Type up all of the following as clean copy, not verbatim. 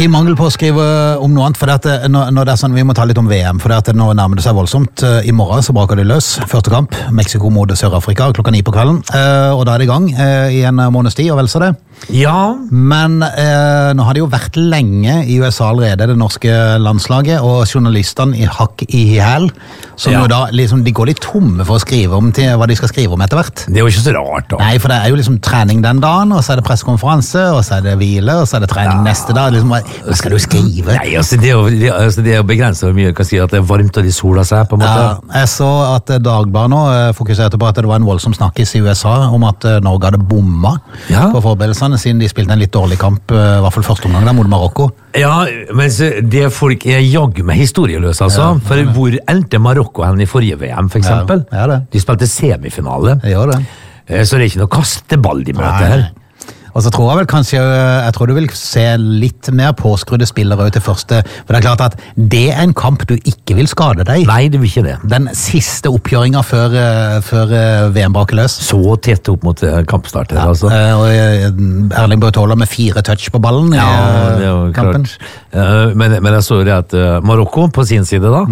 I mangel på å skrive om noe annet, for når det er sånn, vi må ta litt om VM, for nå nærmer det seg voldsomt. I morgen så braker det løs, første kamp, Mexico mot Sør-Afrika, 9:00 på kvelden, og da er det i gang i en måneds tid, og vel så det. Ja. Men nå har det jo vært lenge i USA allerede, det norske landslaget, og journalistene i hakk i hæl, som jo da liksom, de går litt tomme for å skrive om til hva de skal skrive om etter hvert. Det er jo ikke så rart da. Nei, for det er jo liksom trening den dagen, og så er det pressekonferanse, og så er det hvile, og så er det trening neste dag. Liksom, hva skal du skrive? Nei, altså det er jo begrenset hvor mye jeg kan si at det er varmt og de sola seg på en måte. Ja, jeg så at Dagbladet nå fokuserte på at det var en voldsom snakkis i USA om at Norge hadde bomma på forberedelsene, siden de spilte en litt dårlig kamp, i hvert fall første omgang der mot Marokko. Ja, men det folk er jaggu med historieløs, altså. For hvor endte Marokko hen i forrige VM, for eksempel? Ja, det. De spilte semifinale. Ja, det. Så det er ikke noe kasteball de møter her. Og så tror jeg vel kanskje, jeg tror du vil se litt mer påskrudde spillere ut til første, for det er klart at det er en kamp du ikke vil skade deg. Nei, det vil ikke det. Den siste oppgjøringen før VM braker løs. Så tett opp mot kampstart her, altså. Og Erling Braut Haaland med 4 touch på ballen i kampen. Men jeg så det at Marokko på sin side da,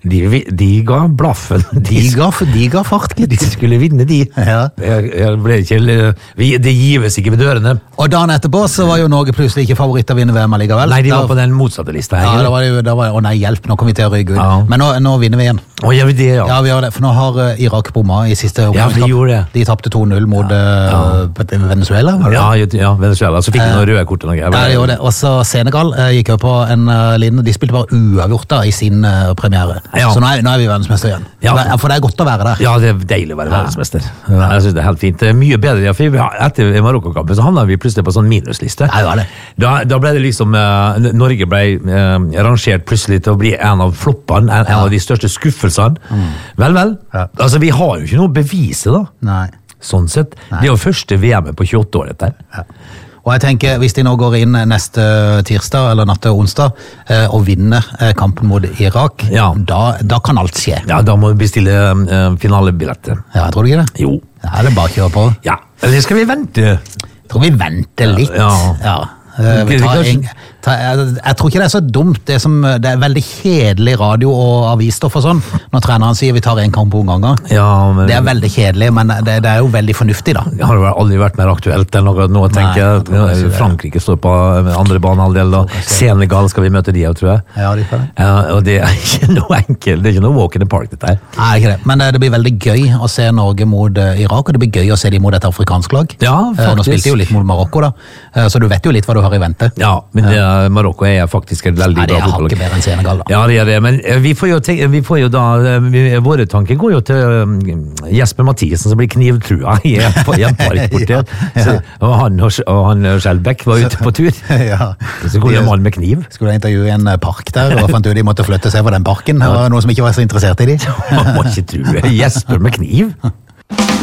de ga blaffen. De ga fart, gitt. De skulle vinne, de. Ja. Jeg ble ikke, det gives ikke ved dørene. Og dagen etterpå så var jo Norge plutselig ikke favoritt til å vinne VM allikevel. Nei, de var på den motsatte lista. Ja, da var å nei, hjelp, nå kommer vi til å ryke ut. Ja. Men nå vinner vi igjen. Å, gjør vi det, ja? Ja, vi gjør det, for nå har Irak bomma i siste omgang. Ja, de gjorde det. De tapte 2-0 mot Venezuela, var det? Ja, Venezuela, så fikk de noen røde kort. Ja, de gjorde det. Og så Senegal gikk jo på en linje, de spilte bare uavgjort da i sin premiere. Ja. Så nå er vi verdensmester igjen. Ja. For det er godt å være der. Ja, det er deilig å være verdensmester. Jeg synes det er helt fint. Det er mye bedre, for etter Marokko-kampen så havnet vi plutselig på sånn minusliste. Da ble det liksom Norge ble rangert plutselig til å bli en av floppene, en av de største skuffelsene. Vel. Altså, vi har jo ikke noe bevise da. Nei. Sånn sett. Det er jo første VM på 28 år dette. Ja. Og jeg tenker, hvis de nå går inn neste tirsdag eller natt til onsdag og vinner kampen mot Irak, da kan alt skje. Ja, da må vi bestille finalebilletter. Ja, tror du ikke det? Jo. Ja, det er bare å kjøre på. Ja, eller skal vi vente? Jeg tror vi venter litt. Ja. Jeg tror ikke det er så dumt. Det er veldig kjedelig radio og avisstoff og sånn når treneren sier vi tar en kamp på ganger. Det er veldig kjedelig, men det er jo veldig fornuftig da. Det har aldri vært mer aktuelt enn nå tenker jeg. Frankrike står på andre banehalvdel, og Senegal skal vi møte de, tror jeg. Ja, de får det. Og det er ikke noe enkelt, det er ikke noe walk in the park dette her. Nei, ikke det. Men det blir veldig gøy å se Norge mot Irak, og det blir gøy å se de mot et afrikansk lag. Ja, faktisk. Nå spilte de jo litt mot Marokko da, så du vet jo litt hva du har i vente. Ja, men Marokko er faktisk et veldig bra fotballag. Det er hakket bedre enn Senegal da. Ja, det er det, men vi får jo da, våre tanker går jo til Jesper Mathisen som blir knivtrua i en park borte. Og han Skjelbæk var ute på tur. Så går det en mann med kniv. Skulle intervjue en park der, og fant ut de måtte flytte seg fra den parken. Det var noen som ikke var så interessert i de. Man må ikke tro Jesper med kniv.